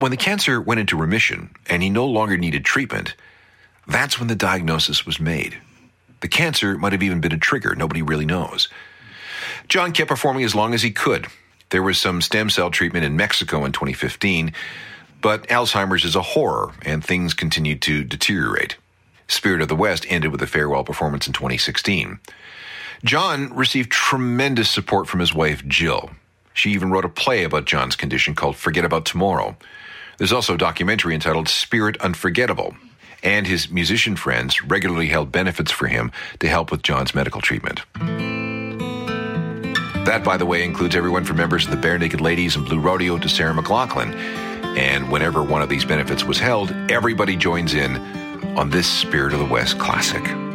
When the cancer went into remission and he no longer needed treatment, that's when the diagnosis was made. The cancer might have even been a trigger. Nobody really knows. John kept performing as long as he could. There was some stem cell treatment in Mexico in 2015, but Alzheimer's is a horror, and things continued to deteriorate. Spirit of the West ended with a farewell performance in 2016. John received tremendous support from his wife, Jill. She even wrote a play about John's condition called Forget About Tomorrow. There's also a documentary entitled Spirit Unforgettable, and his musician friends regularly held benefits for him to help with John's medical treatment. That, by the way, includes everyone from members of the Bare Naked Ladies and Blue Rodeo to Sarah McLachlan. And whenever one of these benefits was held, everybody joins in on this Spirit of the West classic.